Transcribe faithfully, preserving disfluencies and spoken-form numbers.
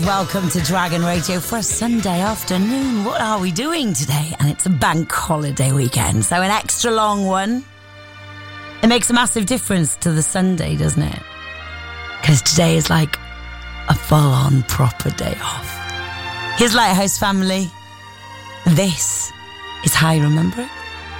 welcome to Dragon Radio for a Sunday afternoon. What are we doing today? And it's a bank holiday weekend, so an extra long one. It makes a massive difference to the Sunday, doesn't it? Because today is like a full-on proper day off. Here's Lighthouse Family. This is how you remember it.